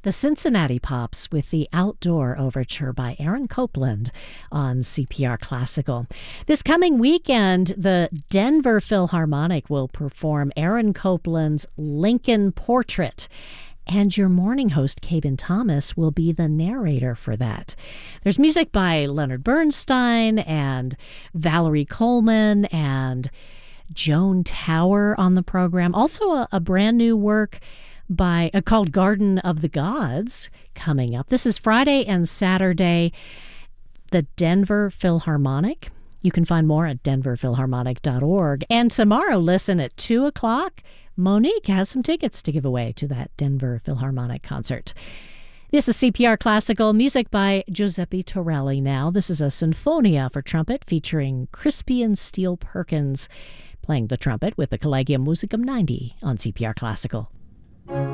The Cincinnati Pops with the Outdoor Overture by Aaron Copland on CPR Classical. This coming weekend, the Denver Philharmonic will perform Aaron Copland's Lincoln Portrait. And your morning host, Cabin Thomas, will be the narrator for that. There's music by Leonard Bernstein and Valerie Coleman and Joan Tower on the program. Also a brand new work called Garden of the Gods coming up. This is Friday and Saturday, the Denver Philharmonic. You can find more at denverphilharmonic.org. And tomorrow, listen at 2 o'clock, Monique has some tickets to give away to that Denver Philharmonic concert. This is CPR Classical, music by Giuseppe Torelli now. This is a Sinfonia for trumpet featuring Crispian Steele Perkins playing the trumpet with the Collegium Musicum 90 on CPR Classical.